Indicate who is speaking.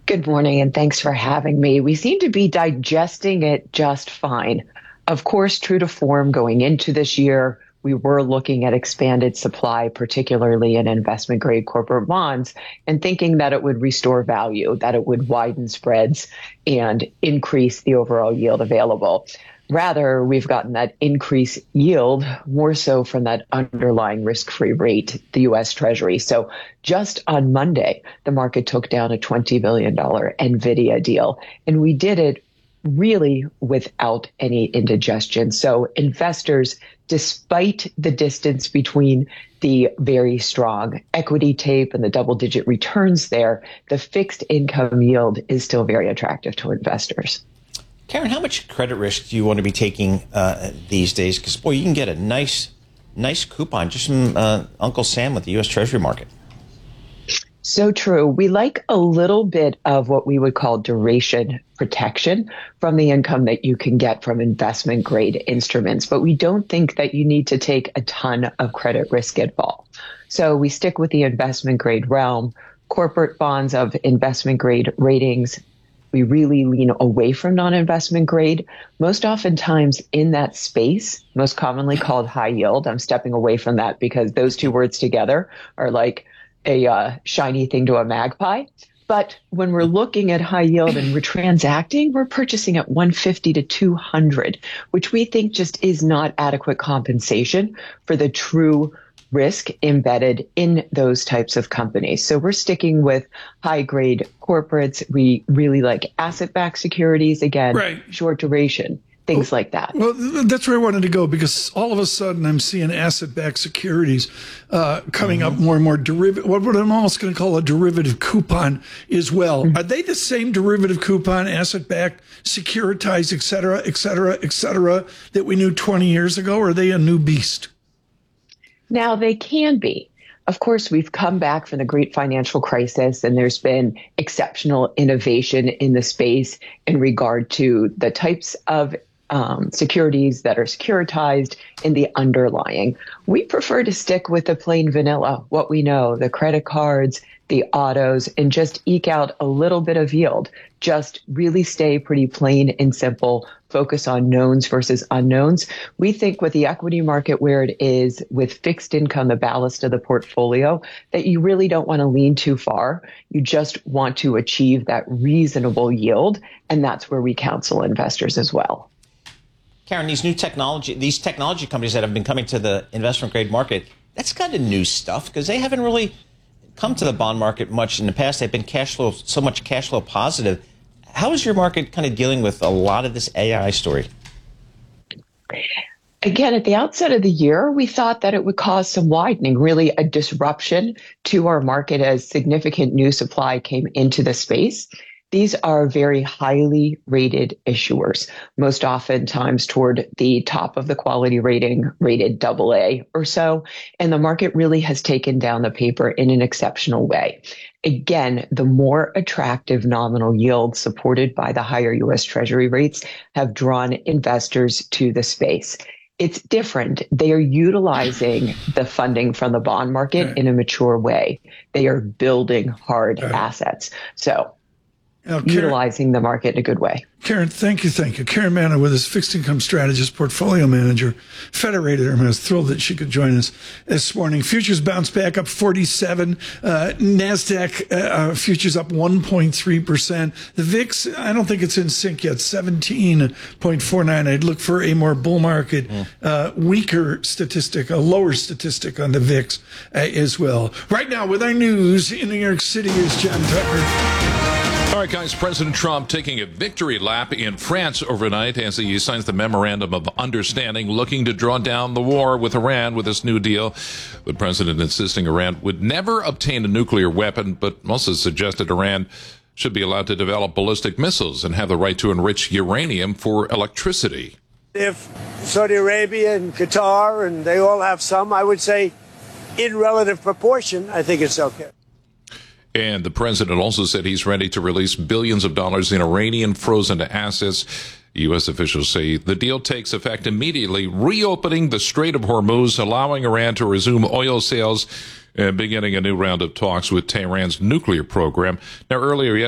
Speaker 1: Good morning, and thanks for having me. We seem to be digesting it just fine. Of course, true to form going into this year, we were looking at expanded supply, particularly in investment grade corporate bonds, and thinking that it would restore value, that it would widen spreads and increase the overall yield available. Rather, we've gotten that increased yield more so from that underlying risk-free rate, the U.S. Treasury. So just on Monday, the market took down a $20 billion NVIDIA deal, and we did it really without any indigestion. So investors, despite the distance between the very strong equity tape and the double-digit returns there, the fixed income yield is still very attractive to investors.
Speaker 2: Karen, how much credit risk do you want to be taking these days? Because, boy, you can get a nice coupon just from Uncle Sam with the U.S. Treasury market.
Speaker 1: So true. We like a little bit of what we would call duration protection from the income that you can get from investment grade instruments, but we don't think that you need to take a ton of credit risk involved. So we stick with the investment grade realm, corporate bonds of investment grade ratings. We really lean away from non-investment grade. Most oftentimes in that space, most commonly called high yield. I'm stepping away from that because those two words together are like a shiny thing to a magpie. But when we're looking at high yield and we're transacting, we're purchasing at 150 to 200, which we think just is not adequate compensation for the true risk embedded in those types of companies. So we're sticking with high grade corporates. We really like asset-backed securities, again, right. Short duration, things like that.
Speaker 3: Well, that's where I wanted to go, because all of a sudden I'm seeing asset-backed securities coming up more and more derivative. What I'm almost going to call a derivative coupon as well. Are they the same derivative coupon, asset-backed, securitized, et cetera, that we knew 20 years ago, or are they a new beast?
Speaker 1: Now, they can be. Of course, we've come back from the great financial crisis, and there's been exceptional innovation in the space in regard to the types of securities that are securitized in the underlying. We prefer to stick with the plain vanilla, what we know, the credit cards, the autos, and just eke out a little bit of yield. Just really stay pretty plain and simple, focus on knowns versus unknowns. We think with the equity market where it is, with fixed income, the ballast of the portfolio, that you really don't want to lean too far. You just want to achieve that reasonable yield, and that's where we counsel investors as well.
Speaker 2: Karen, these technology companies that have been coming to the investment grade market, that's kind of new stuff because they haven't really come to the bond market much in the past. They've been so much cash flow positive. How is your market kind of dealing with a lot of this AI story?
Speaker 1: Again, at the outset of the year, we thought that it would cause some widening, really a disruption to our market as significant new supply came into the space. These are very highly rated issuers, most oftentimes toward the top of the quality rating, rated AA or so. And the market really has taken down the paper in an exceptional way. Again, the more attractive nominal yields supported by the higher U.S. Treasury rates have drawn investors to the space. It's different. They are utilizing the funding from the bond market in a mature way. They are building hard assets. So utilizing the market in a good way.
Speaker 3: Karen, thank you. Karen Manna with us, fixed income strategist, portfolio manager, Federated Hermes. I was thrilled that she could join us this morning. Futures bounced back up 47. NASDAQ futures up 1.3%. The VIX, I don't think it's in sync yet, 17.49. I'd look for a more bull market, weaker statistic, a lower statistic on the VIX as well. Right now, with our news in New York City is John Tucker.
Speaker 4: All right, guys, President Trump taking a victory lap in France overnight as he signs the Memorandum of Understanding, looking to draw down the war with Iran with this new deal. The president insisting Iran would never obtain a nuclear weapon, but also suggested Iran should be allowed to develop ballistic missiles and have the right to enrich uranium for electricity.
Speaker 5: If Saudi Arabia and Qatar, and they all have some, I would say in relative proportion, I think it's okay.
Speaker 4: And the president also said he's ready to release billions of dollars in Iranian frozen assets. U.S. officials say the deal takes effect immediately, reopening the Strait of Hormuz, allowing Iran to resume oil sales and beginning a new round of talks with Tehran's nuclear program. Now, earlier